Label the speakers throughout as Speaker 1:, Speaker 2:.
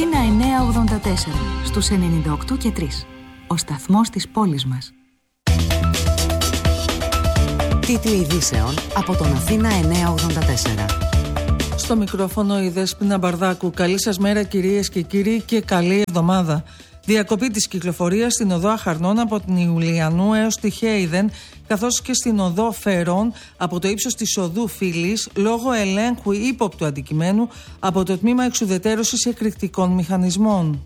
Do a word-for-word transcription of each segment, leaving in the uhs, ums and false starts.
Speaker 1: Αθήνα εννιακόσια ογδόντα τέσσερα, στους ενενήντα οκτώ και τρία. Ο σταθμός της πόλης μας.
Speaker 2: Τίτλοι ειδήσεων από τον Αθήνα εννιακόσια ογδόντα τέσσερα.
Speaker 3: Στο μικρόφωνο η Δέσποινα Μπαρδάκου. Καλή σας μέρα κυρίες και κύριοι και καλή εβδομάδα. Διακοπή της κυκλοφορίας στην οδό Αχαρνών από την Ιουλιανού έως τη Χέιδεν, καθώς και στην οδό Φερών από το ύψος της οδού Φίλης, λόγω ελέγχου ύποπτου αντικειμένου από το τμήμα εξουδετερώσης εκρηκτικών μηχανισμών.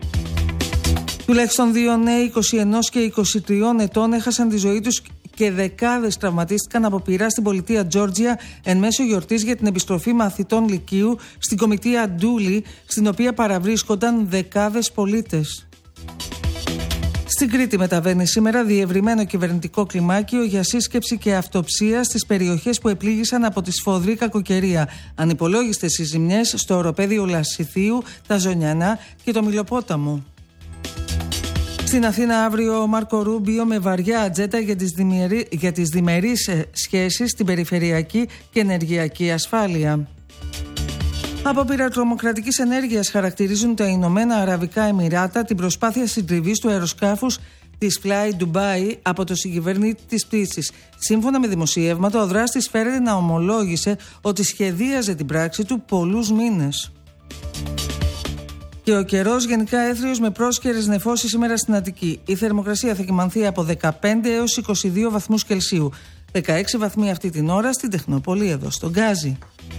Speaker 3: Τουλάχιστον δύο νέοι είκοσι ένα και είκοσι τρία ετών έχασαν τη ζωή τους και δεκάδες τραυματίστηκαν από πυρά στην πολιτεία Τζόρτζια εν μέσω γιορτής για την επιστροφή μαθητών λυκείου στην κομιτεία Ντούλη, στην οποία παραβρίσκονταν δεκάδες πολίτες. Στην Κρήτη μεταβαίνει σήμερα διευρυμένο κυβερνητικό κλιμάκιο για σύσκεψη και αυτοψία στις περιοχές που επλήγησαν από τη σφοδρή κακοκαιρία. Ανυπολόγιστες οι ζημιές στο οροπέδιο Λασιθίου, τα Ζωνιανά και το Μιλοπόταμο. Στην Αθήνα αύριο ο Μάρκο Ρούμπιο με βαριά ατζέντα για τις, διμερί, για τις διμερείς σχέσεις στην περιφερειακή και ενεργειακή ασφάλεια. Απόπειρα τρομοκρατικής ενέργειας χαρακτηρίζουν τα Ηνωμένα Αραβικά Εμιράτα την προσπάθεια συντριβής του αεροσκάφους της Fly Dubai από το συγκυβερνήτη της πτήσης. Σύμφωνα με δημοσιεύματα, ο δράστης φέρεται να ομολόγησε ότι σχεδίαζε την πράξη του πολλούς μήνες. Και ο καιρός γενικά έθριος με πρόσκαιρες νεφώσεις σήμερα στην Αττική. Η θερμοκρασία θα κυμανθεί από δεκαπέντε έως είκοσι δύο βαθμούς Κελσίου. δεκαέξι βαθμοί αυτή την ώρα στην Τεχνόπολη εδώ στον Γκάζι.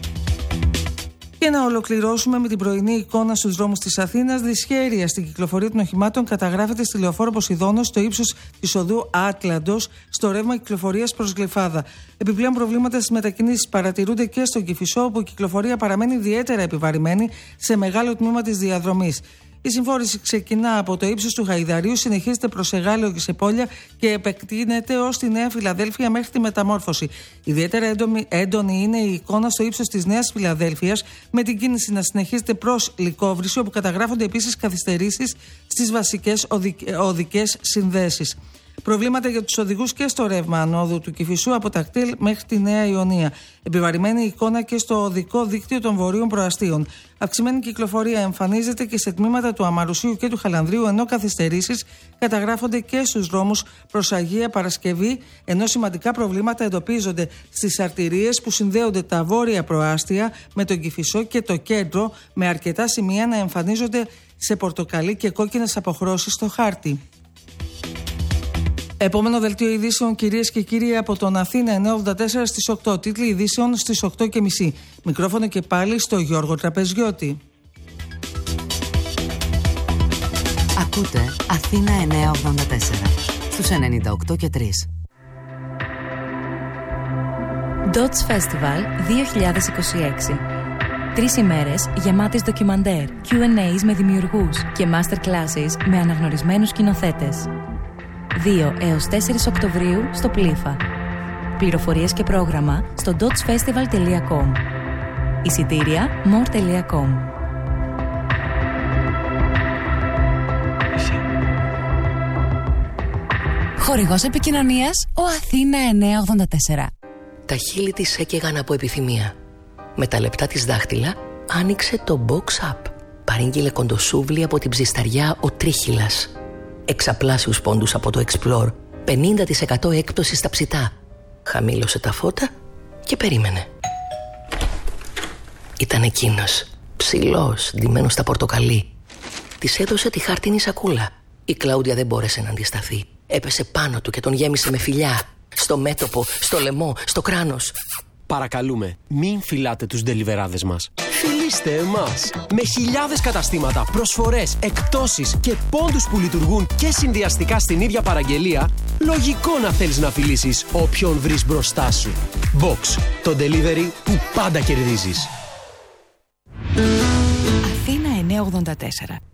Speaker 3: Και να ολοκληρώσουμε με την πρωινή εικόνα στους δρόμους της Αθήνας. Δυσχέρεια στην κυκλοφορία των οχημάτων καταγράφεται στη λεωφόρο Ποσειδώνος στο ύψος της οδού Άτλαντος, στο ρεύμα κυκλοφορίας προς Γλυφάδα. Επιπλέον προβλήματα στις μετακινήσεις παρατηρούνται και στο Κηφισό, όπου η κυκλοφορία παραμένει ιδιαίτερα επιβαρημένη σε μεγάλο τμήμα της διαδρομής. Η συμφόρηση ξεκινά από το ύψος του Γαϊδαρίου, συνεχίζεται προς Εγάλεο και Σεπόλια και επεκτείνεται ως τη Νέα Φιλαδέλφια μέχρι τη Μεταμόρφωση. Ιδιαίτερα έντονη, έντονη είναι η εικόνα στο ύψος της Νέας Φιλαδέλφειας, με την κίνηση να συνεχίζεται προς Λυκόβρυσσο, όπου καταγράφονται επίσης καθυστερήσεις στις βασικές οδικές συνδέσεις. Προβλήματα για τους οδηγούς και στο ρεύμα ανόδου του Κηφισού από τα κτήλ μέχρι τη Νέα Ιωνία. Επιβαρημένη εικόνα και στο οδικό δίκτυο των βορείων προαστίων. Αυξημένη κυκλοφορία εμφανίζεται και σε τμήματα του Αμαρουσίου και του Χαλανδρίου, ενώ καθυστερήσεις καταγράφονται και στους δρόμους προς Αγία Παρασκευή, ενώ σημαντικά προβλήματα εντοπίζονται στις αρτηρίες που συνδέονται τα βόρεια προάστια με τον Κηφισό και το κέντρο, με αρκετά σημεία να εμφανίζονται σε πορτοκαλί και κόκκινες αποχρώσεις στο χάρτη. Επόμενο δελτίο ειδήσεων, κυρίες και κύριοι, από τον Αθήνα εννιακόσια ογδόντα τέσσερα στις οκτώ. Τίτλοι ειδήσεων στις οκτώ και μισή. Μικρόφωνο και πάλι στο Γιώργο Τραπεζιώτη.
Speaker 2: Ακούτε Αθήνα εννιακόσια ογδόντα τέσσερα στους ενενήντα οκτώ και τρία.
Speaker 4: Dots Festival δύο χιλιάδες είκοσι έξι. Τρεις ημέρες γεμάτες ντοκιμαντέρ, κιου εντ έις με δημιουργούς και master classes με αναγνωρισμένους σκηνοθέτες. δύο έως τέσσερις Οκτωβρίου στο Πλήφα. Πληροφορίες και πρόγραμμα στο dotsfestival τελεία com. Εισιτήρια more τελεία com.
Speaker 5: Χορηγός επικοινωνίας ο Αθήνα εννιακόσια ογδόντα τέσσερα.
Speaker 6: Τα χείλη της έκαιγαν από επιθυμία. Με τα λεπτά της δάχτυλα άνοιξε το box up. Παρήγγειλε κοντοσούβλι από την ψισταριά ο Τρίχυλας. Εξαπλάσιους πόντους από το Explore, πενήντα τοις εκατό έκπτωση στα ψητά. Χαμήλωσε τα φώτα και περίμενε. Ήταν εκείνος, ψηλός, ντυμένος στα πορτοκαλί. Της έδωσε τη χάρτινη σακούλα. Η Κλάουντια δεν μπόρεσε να αντισταθεί. Έπεσε πάνω του και τον γέμισε με φιλιά. Στο μέτωπο, στο λαιμό, στο κράνος.
Speaker 7: Παρακαλούμε, μην φυλάτε τους ντελιβεράδες μας. Φιλήστε εμάς! Με χιλιάδες καταστήματα, προσφορές, εκπτώσεις και πόντους που λειτουργούν και συνδυαστικά στην ίδια παραγγελία, λογικό να θέλεις να φιλήσεις όποιον βρεις μπροστά σου. Box, το delivery που πάντα κερδίζεις.
Speaker 5: Αθήνα εννιακόσια ογδόντα τέσσερα.